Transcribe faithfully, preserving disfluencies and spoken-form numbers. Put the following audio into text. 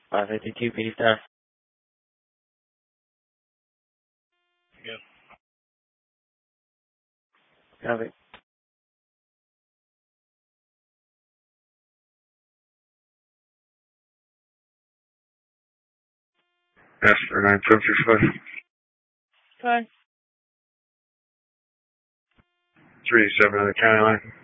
five fifty-two, P D staff. Good. Copy. Pastor nine seven six five. Fine. three seven on the county line.